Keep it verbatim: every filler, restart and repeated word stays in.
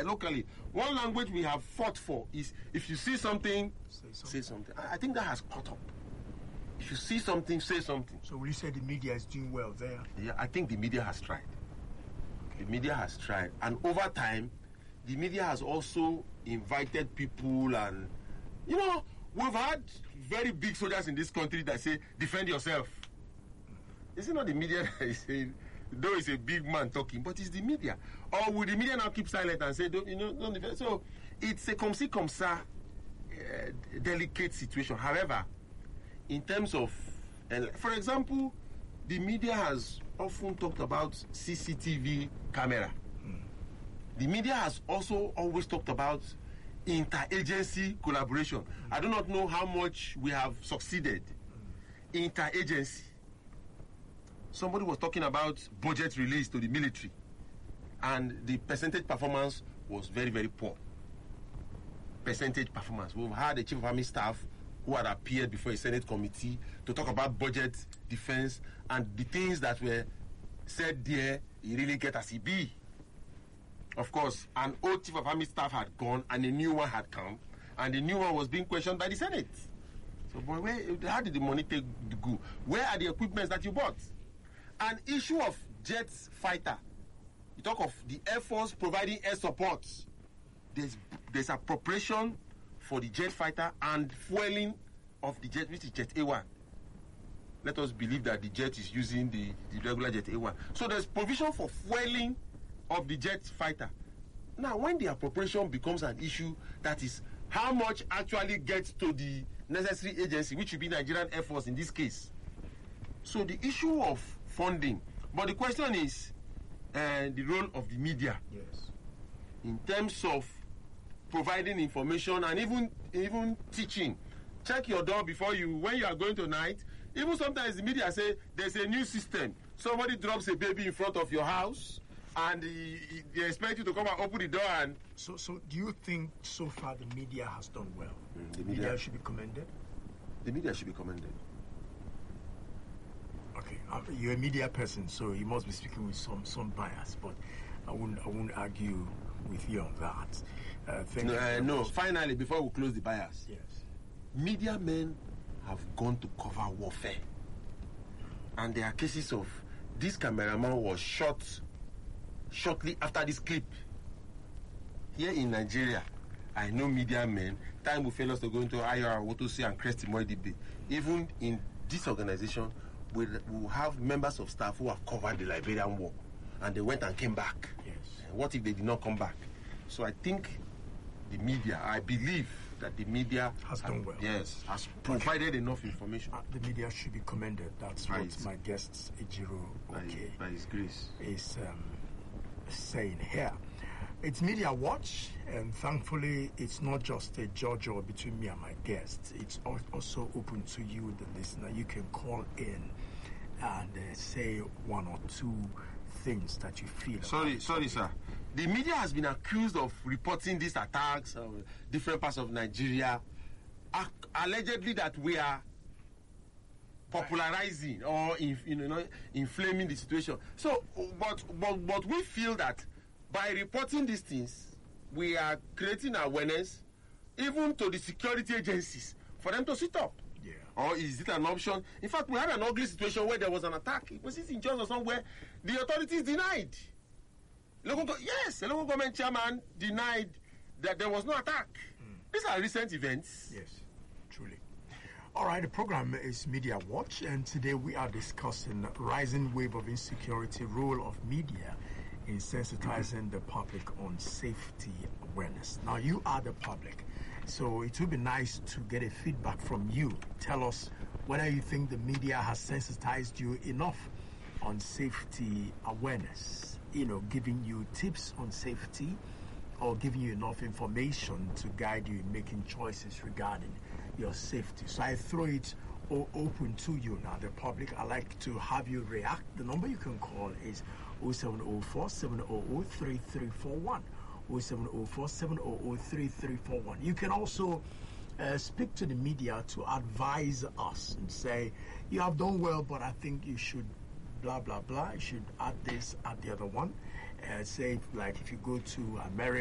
here locally, one language we have fought for is if you see something, Say something. say something. I I think that has caught up. If you see something, say something. So will you say the media is doing well there? Yeah, I think the media has tried. The media has tried. And over time, the media has also invited people and, you know, we've had very big soldiers in this country that say, defend yourself. Is it not the media that is saying, though it's a big man talking, but it's the media? Or will the media now keep silent and say, don't, you know, don't defend? So it's a comme si comme ça uh, delicate situation. However, in terms of, uh, for example, the media has often talked about C C T V camera. Mm. The media has also always talked about interagency collaboration. Mm. I do not know how much we have succeeded. Mm. Interagency. Somebody was talking about budget release to the military, and the percentage performance was very, very poor. Percentage performance. We've had a chief of army staff who had appeared before a Senate committee to talk about budget, defense, and the things that were said there, you really get as E B. Of course, an old chief of army staff had gone and a new one had come, and the new one was being questioned by the Senate. So, boy, where, how did the money take to go? Where are the equipments that you bought? An issue of jet fighter. You talk of the Air Force providing air support. There's, there's appropriation for the jet fighter and fueling of the jet, which is Jet A one. Let us believe that the jet is using the, the regular Jet A one. So there's provision for fueling of the jet fighter. Now, when the appropriation becomes an issue, that is how much actually gets to the necessary agency, which would be Nigerian Air Force in this case. So the issue of funding. But the question is uh, the role of the media. Yes. In terms of providing information and even even teaching. Check your door before you, when you are going to night. Even sometimes the media say there's a new system. Somebody drops a baby in front of your house and he, he, they expect you to come and open the door and... So so do you think so far the media has done well? Mm, the the media, media should be commended? The media should be commended. Okay, um, you're a media person, so you must be speaking with some some bias, but I wouldn't I wouldn't argue with you on that. Uh, thank No, you. uh, no, finally, before we close the bias, Yes. media men have gone to cover warfare. And there are cases of this cameraman was shot shortly after this clip. Here in Nigeria, I know media men, time will fail us to go into I R, Wotosi, and Crest Moedibe. Even in this organization, we will have members of staff who have covered the Liberian war, and they went and came back. Yes. What if they did not come back? So I think the media, I believe that the media Has done well. Yes, has provided enough information. Uh, the media should be commended. That's By what his- my guest Ejiro By, Okay by His grace. is um, saying here. It's Media Watch, and thankfully it's not just a judge between me and my guests. It's al- also open to you, the listener. You can call in and uh, say one or two things that you feel. Sorry, about sorry, it. sir. The media has been accused of reporting these attacks of different parts of Nigeria, ac- allegedly that we are popularizing or in, you know, inflaming the situation. So, but, but, but we feel that by reporting these things, we are creating awareness even to the security agencies for them to sit up. Yeah. Or is it an option? In fact, we had an ugly situation where there was an attack. It was in Jos or somewhere. The authorities denied. Local go- yes, the local government chairman denied that there was no attack. Mm. These are recent events. Yes, truly. All right, the program is Media Watch, and today we are discussing rising wave of insecurity, role of media in sensitizing the public on safety awareness. Now, you are the public, so it would be nice to get a feedback from you. Tell us whether you think the media has sensitized you enough on safety awareness, you know, giving you tips on safety or giving you enough information to guide you in making choices regarding your safety. So I throw it o- open to you now, the public. I'd like to have you react. The number you can call is oh seven oh four, seven oh oh, three three four one. oh seven oh four, seven oh oh, three three four one. You can also uh, speak to the media to advise us and say, you have done well, but I think you should blah, blah, blah. You should add this, add the other one. Uh, say, like, if you go to America,